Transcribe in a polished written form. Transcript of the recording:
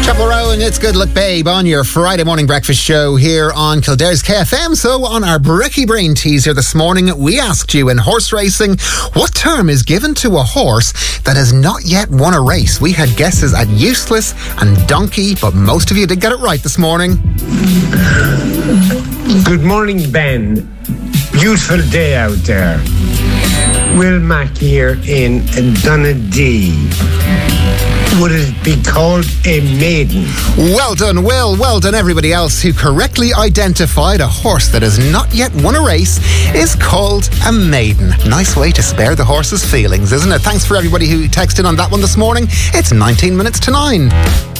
Chapel Row and It's Good Luck Babe on your Friday morning breakfast show here on Kildare's KFM. So on our Brekkie Brain teaser this morning, we asked you in horse racing, what term is given to a horse that has not yet won a race? We had guesses at useless and donkey, but most of you did get it right this morning. Good morning, Ben. Beautiful day out there. Will Mack here in Donnedee. Would it be called a maiden? Well done, Will. Well done, everybody else who correctly identified a horse that has not yet won a race is called a maiden. Nice way to spare the horse's feelings, isn't it? Thanks for everybody who texted on that one this morning. It's 19 minutes to 9.